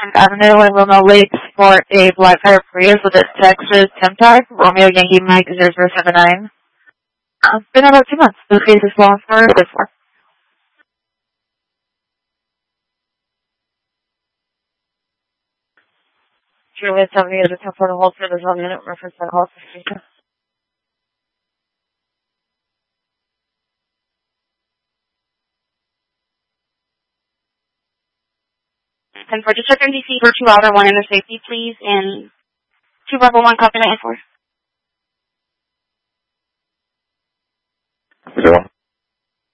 Avenue in Loma Lakes for a black fire Prius with a Texas temp tag, Romeo Yankee Mike 0079. Been about 2 months. The case is long for this one. Juliet 70 is a temp for the hold for the 1 minute reference that call for. And for District DC for 2 outer 1 inner safety, please, and 2 Bravo 1 copy 94. 0.